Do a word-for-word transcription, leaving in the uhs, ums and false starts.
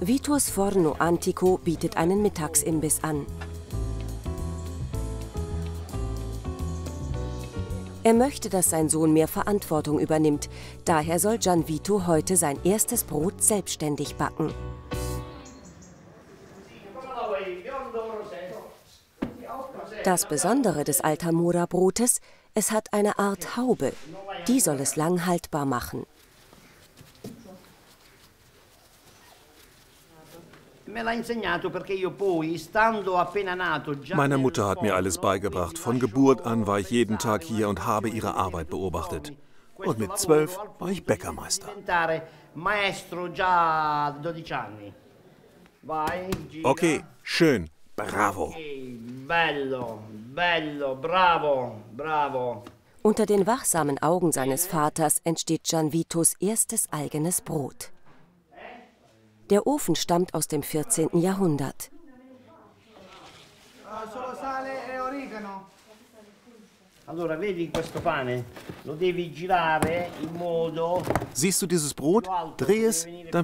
Vitos Forno Antico bietet einen Mittagsimbiss an. Er möchte, dass sein Sohn mehr Verantwortung übernimmt. Daher soll Gianvito heute sein erstes Brot selbstständig backen. Das Besondere des Altamura-Brotes: Es hat eine Art Haube. Die soll es lang haltbar machen. Meine Mutter hat mir alles beigebracht. Von Geburt an war ich jeden Tag hier und habe ihre Arbeit beobachtet. Und mit zwölf war ich Bäckermeister. Okay, schön. Bravo. Unter den wachsamen Augen seines Vaters entsteht Gianvitos erstes eigenes Brot. Der Ofen stammt aus dem vierzehnten Jahrhundert. Siehst du dieses Brot? Dreh es, dann